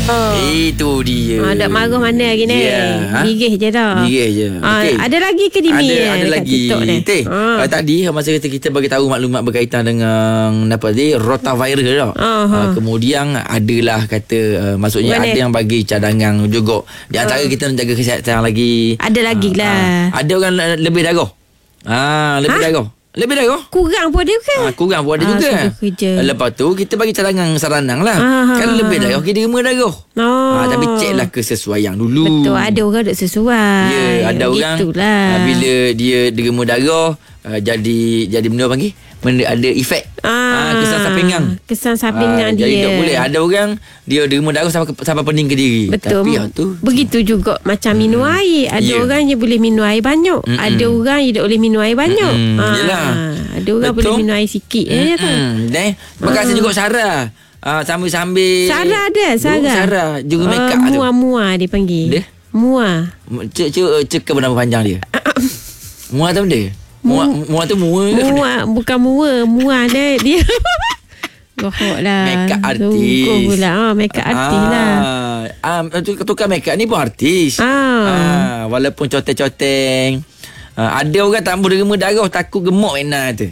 Itu dia. Tak marah mana lagi ni? Gigih je dah. Gigih je. Okay. Ada lagi ke Dimi? Ada lagi. Tadi masa kita bagi tahu maklumat berkaitan dengan apa tadi, rotavirus dah. Kemudian adalah kata maksudnya ada yang bagi cadangan juga. Di antara kita nak jaga kesihatan lagi. Ada lagi lah. Ada orang lebih darah. Lebih darah. Lebih darah. Kurang pun ada kan? Kurang pun ada juga. Lepas tu kita bagi cadangan saranang lah. Kan lebih darah kita derma darah. Tapi ceklah kesesuaian dulu. Betul, ada orang tak sesuai. Ya, ada orang bila dia derma darah jadi benda panggil ada efek kesan sampingan. Kesan sampingan dia. Jadi tak boleh. Ada orang dia derma darah sampai pening ke diri. Betul. Tapi begitu juga macam minum air. Ada orang yang boleh minum air banyak. Ada orang yang tak boleh minum air banyak. Yelah. Ada orang boleh minum air sikit. Makasih juga Sarah. Sambil-sambil Sarah ada. Sarah juga make up tu. Mua dia panggil. Mua. Cek bernama panjang dia. Mua tu benda. Mua tu mua. Bukan mua dia. Gohok lah. Make up artis. Make up artis lah. Tukar make up ni pun artis. Walaupun coteng-coteng. Ada orang tambah derma darah takut gemuk enak tu.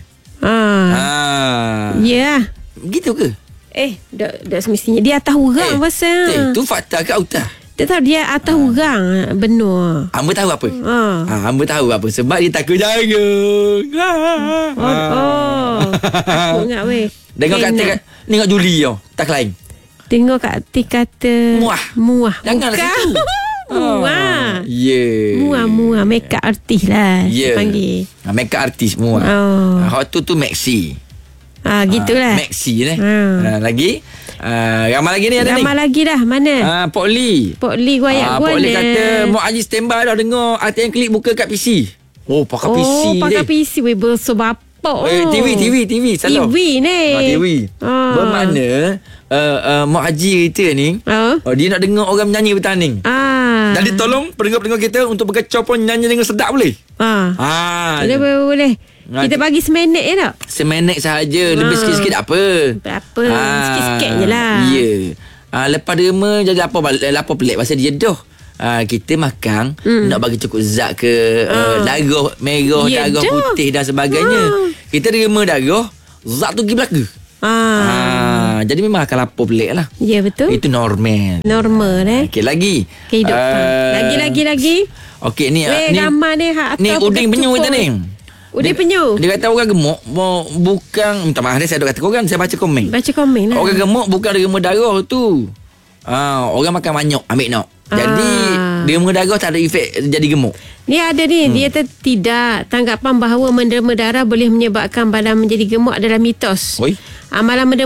Ya. Begitu ke? Dah semestinya dia atas orang pasal. Tu fakta ke autah? Tak tahu dia atas orang benar. Hamba tahu apa? Hamba tahu apa? Sebab dia takut jaga. Takut ingat weh. Tengok Juli tau. Tak lain. Tengok Kak Ati kata Muah. Janganlah situ. Muah. Yeah. Muah make up artis lah. Panggil. Make up artis Muah. Hot tu Maxi. Gitulah. Maxi ni. Lagi ramai lagi ni ada ni. Ramai lagi dah. Mana? Pok Lee guayak Pok Lee kata Mak Haji standby dah dengar Arti yang klik buka kat PC. Pakai PC pakai PC weh berso bapak. TV salah. TV ni. TV. Bermakna Mak Haji kita ni dia nak dengar orang menyanyi bertanding. Jadi tolong pendengar-pendengar kita untuk berkacau pun nyanyi dengan sedap boleh? Boleh. Kita bagi seminit je tak? Seminit sahaja. Lebih sikit-sikit tak apa. Berapa? Sikit-sikit je lah. Ya. Lepas derma jadi apa pelik pasal dia dah. Kita makan nak bagi cukup zat ke darah merah, darah putih dan sebagainya. Kita derma darah, zat tu pergi belaka. Jadi memang akan lapar pelik lah. Ya, betul. Itu normal. Okey, lagi. Kehidupan. Lagi. Okey, ni gambar ni uding penyu kita ni. Uding penyu. Dia kata orang gemuk bukan, minta maaf saya kata korang, saya baca komen lah. Orang gemuk bukan derma darah tu. Orang makan banyak ambil nak. Jadi derma darah tak ada efek jadi gemuk. Ni ada ni, dia tidak tanggapan bahawa menderma darah boleh menyebabkan badan menjadi gemuk adalah mitos. Amalan menderma